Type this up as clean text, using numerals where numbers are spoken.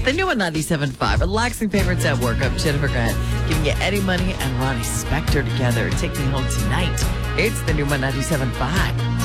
The new one, 97.5. Relaxing favorites at work. I'm Jennifer Grant, giving you Eddie Money and Ronnie Spector together. Take Me Home Tonight. It's the new one, 97.5.